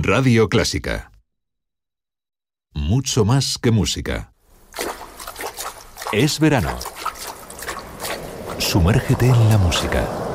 Radio Clásica. Mucho más que música. Es verano. Sumérgete en la música.